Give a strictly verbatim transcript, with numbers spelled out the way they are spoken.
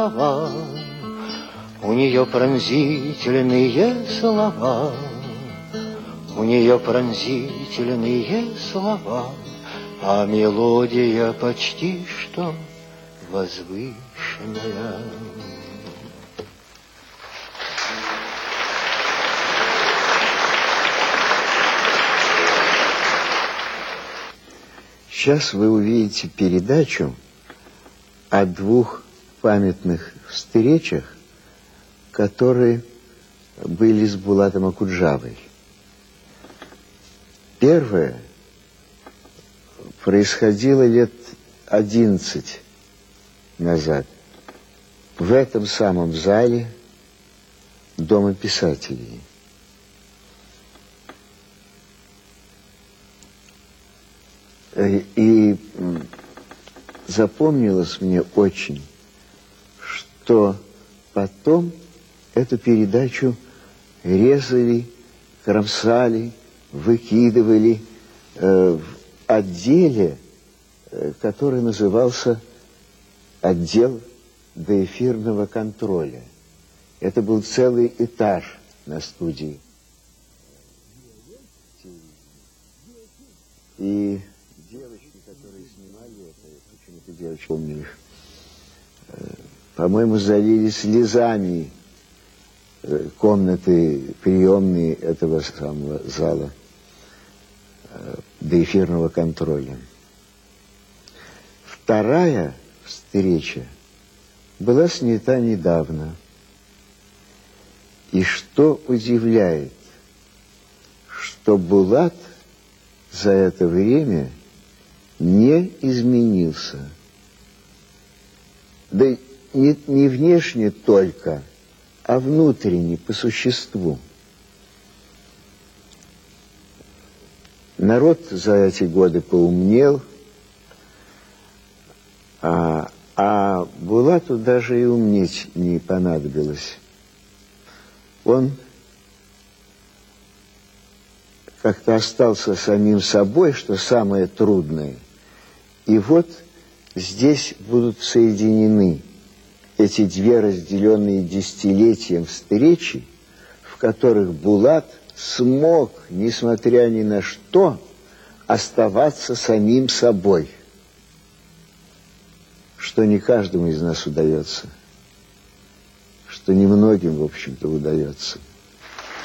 У нее пронзительные слова, у нее пронзительные слова, а мелодия почти что возвышенная. Сейчас вы увидите передачу о двух памятных встречах, которые были с Булатом Акуджавой. Первое происходило лет одиннадцать назад в этом самом зале Дома писателей. И запомнилось мне очень, что потом эту передачу резали, кромсали, выкидывали э, в отделе, э, который назывался отдел доэфирного контроля. Это был целый этаж на студии. И девочки, которые снимали это, почему-то девочки, помню их, э, по-моему, залили слезами э, комнаты приемные этого самого зала э, доэфирного контроля. Вторая встреча была снята недавно. И что удивляет, что Булат за это время не изменился. Да не, не внешне только, а внутренне, по существу. Народ за эти годы поумнел, а, а Булату даже и умнеть не понадобилось. Он как-то остался самим собой, что самое трудное. И вот здесь будут соединены эти две разделенные десятилетием встречи, в которых Булат смог, несмотря ни на что, оставаться самим собой, что не каждому из нас удается, что немногим, в общем-то, удается.